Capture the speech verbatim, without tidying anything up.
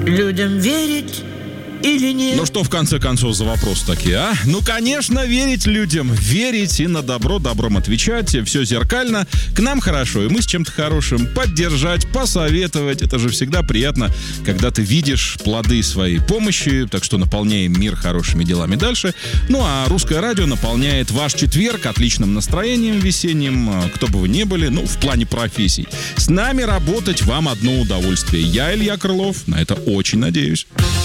людям верить или нет? Ну что, в конце концов, за вопросы такие, а? Ну, конечно, верить людям. Верить и на добро добром отвечать. Все зеркально. К нам хорошо, и мы с чем-то хорошим. Поддержать, посоветовать. Это же всегда приятно, когда ты видишь плоды своей помощи. Так что наполняем мир хорошими делами дальше. Ну, а Русское радио наполняет ваш четверг отличным настроением весенним. Кто бы вы ни были, ну, в плане профессий. С нами работать вам одно удовольствие. Я, Илья Крылов, на это очень надеюсь.